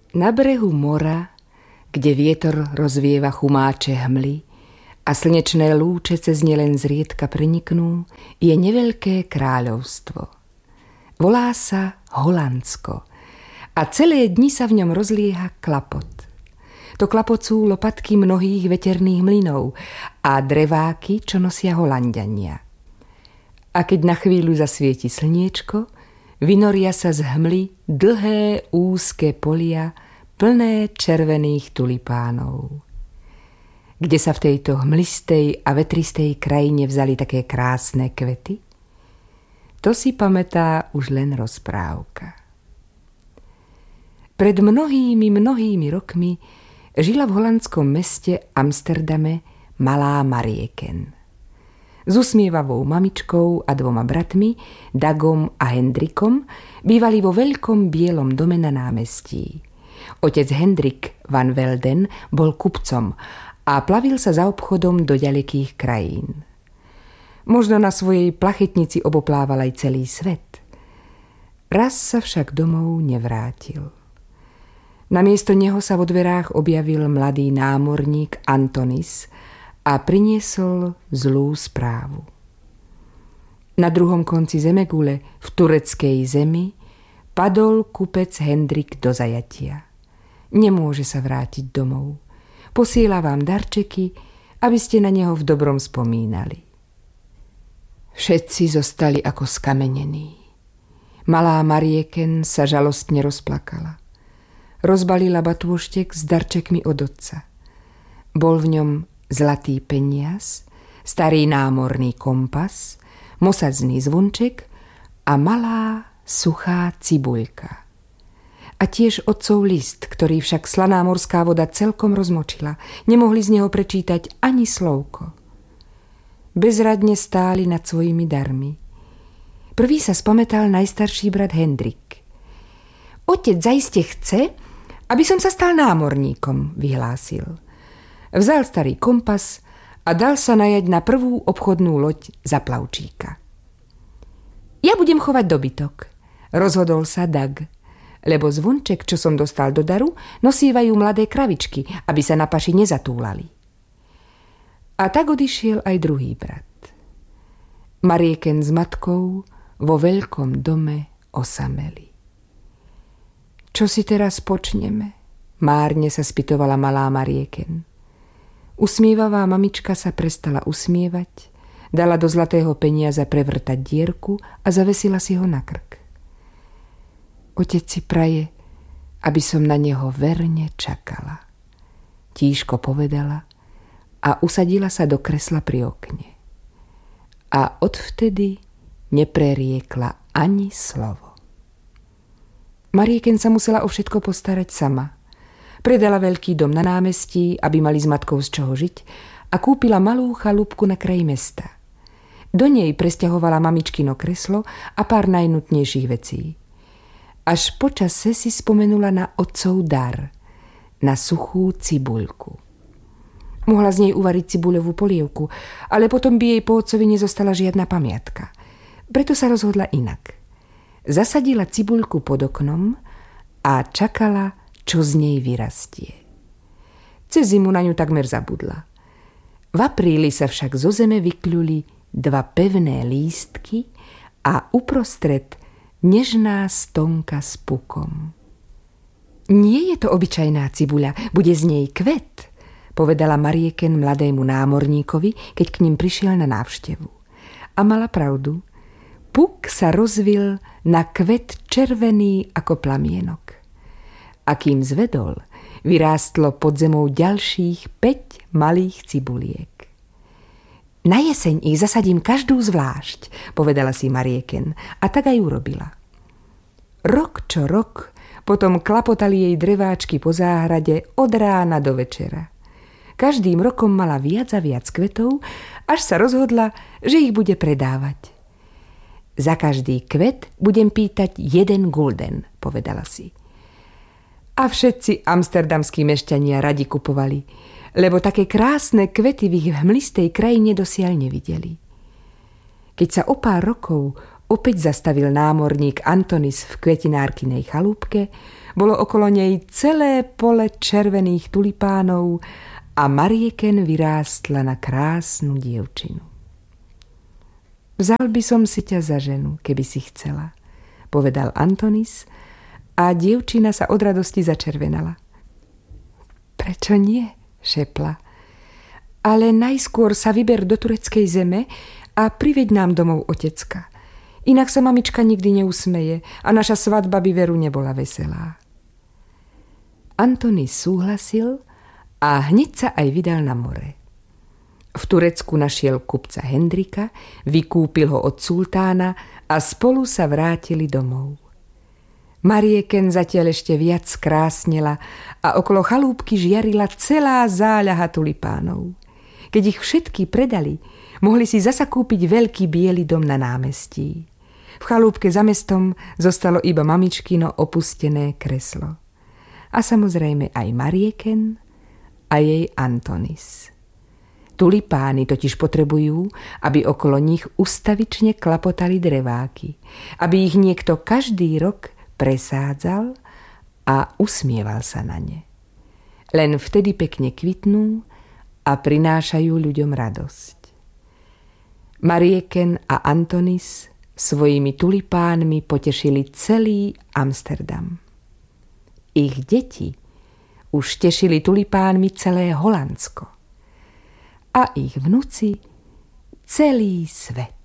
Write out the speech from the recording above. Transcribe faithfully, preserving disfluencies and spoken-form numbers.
Na brehu mora, kde vietor rozvieva chumáče hmly a slnečné lúče cez ne len zriedka preniknú, je neveľké kráľovstvo. Volá sa Holandsko a celé dni sa v ňom rozlieha klapot. To klapocú lopatky mnohých veterných mlynov a dreváky, čo nosia Holanďania. A keď na chvíľu zasvieti slniečko, vynoria sa z hmly dlhé úzke polia plné červených tulipánov. Kde sa v tejto hmlistej a vetristej krajine vzali také krásne kvety? To si pamätá už len rozprávka. Pred mnohými, mnohými rokmi žila v holandskom meste Amsterdame malá Marieken. S usmievavou mamičkou a dvoma bratmi, Dagom a Hendrikom, bývali vo veľkom bielom dome na námestí. Otec Hendrik van Velden bol kupcom a plavil sa za obchodom do ďalekých krajín. Možno na svojej plachetnici oboplával aj celý svet. Raz sa však domov nevrátil. Namiesto neho sa vo dverách objavil mladý námorník Antonis a priniesol zlú správu. Na druhom konci zemegule, v tureckej zemi, padol kupec Hendrik do zajatia. Nemôže sa vrátiť domov. Posiela vám darčeky, aby ste na neho v dobrom spomínali. Všetci zostali ako skamenení. Malá Marieken sa žalostne rozplakala. Rozbalila batôštek s darčekmi od otca. Bol v ňom zlatý peniaz, starý námorný kompas, mosadzný zvonček a malá suchá cibuľka. A tiež otcov list, ktorý však slaná morská voda celkom rozmočila. Nemohli z neho prečítať ani slovko. Bezradne stáli nad svojimi darmi. Prvý sa spamätal najstarší brat Hendrik. Otec zaiste chce, aby som sa stal námorníkom, vyhlásil. Vzal starý kompas a dal sa najať na prvú obchodnú loď za plavčíka. Ja budem chovať dobytok, rozhodol sa Dag, lebo zvonček, čo som dostal do daru, nosívajú mladé kravičky, aby sa na paši nezatúlali. A tak odišiel aj druhý brat. Marieken s matkou vo veľkom dome osameli. Čo si teraz počneme? Márne sa spytovala malá Marieken. Usmievavá mamička sa prestala usmievať, dala do zlatého peniaza prevrtať dierku a zavesila si ho na krk. Otec si praje, aby som na neho verne čakala. Tížko povedala a usadila sa do kresla pri okne. A odvtedy nepreriekla ani slovo. Marieken sa musela o všetko postarať sama. Predala veľký dom na námestí, aby mali s matkou z čoho žiť, a kúpila malú chalúpku na kraji mesta. Do nej presťahovala mamičkino kreslo a pár najnutnejších vecí. Až počase si spomenula na otcov dar, na suchú cibuľku. Mohla z nej uvariť cibuľovú polievku, ale potom by jej po otcovi nezostala žiadna pamiatka. Preto sa rozhodla inak. Zasadila cibuľku pod oknom a čakala, čo z nej vyrastie. Cez zimu na ňu takmer zabudla. V apríli sa však zo zeme vykľuli dva pevné lístky a uprostred nežná stonka s pukom. Nie je to obyčajná cibuľa, bude z nej kvet, povedala Marieken mladému námorníkovi, keď k ním prišiel na návštevu. A mala pravdu. Puk sa rozvil na kvet červený ako plamienok. A kým zvedol, vyrástlo pod zemou ďalších päť malých cibuliek. Na jeseň ich zasadím každú zvlášť, povedala si Marieken, a tak aj urobila. Rok čo rok potom klapotali jej dreváčky po záhrade od rána do večera. Každým rokom mala viac a viac kvetov, až sa rozhodla, že ich bude predávať. Za každý kvet budem pýtať jeden gulden, povedala si. A všetci amsterdamskí mešťania radi kupovali, lebo také krásne kvety v ich hmlistej krajine dosiaľ nevideli. Keď sa o pár rokov Opäť zastavil námorník Antonis v kvetinárkynej chalúbke, bolo okolo nej celé pole červených tulipánov a Marieken vyrástla na krásnu dievčinu. Vzal by som si ťa za ženu, keby si chcela, povedal Antonis a dievčina sa od radosti začervenala. Prečo nie? Šepla. Ale najskôr sa vyber do tureckej zeme a priveď nám domov otecka. Inak sa mamička nikdy neusmeje a naša svadba by veru nebola veselá. Antonis súhlasil a hneď sa aj vydal na more. V Turecku našiel kupca Hendrika, vykúpil ho od sultána a spolu sa vrátili domov. Marieken zatiaľ ešte viac krásnela a okolo chalúbky žiarila celá záľaha tulipánov. Keď ich všetky predali, mohli si zasa kúpiť veľký biely dom na námestí. V chalúbke za mestom zostalo iba mamičkino opustené kreslo. A samozrejme aj Marieken a jej Antonis. Tulipány totiž potrebujú, aby okolo nich ustavične klapotali dreváky, aby ich niekto každý rok presádzal a usmieval sa na ne. Len vtedy pekne kvitnú a prinášajú ľuďom radosť. Marieken a Antonis svojimi tulipánmi potešili celý Amsterdam. Ich deti už tešili tulipánmi celé Holandsko a ich vnuci celý svet.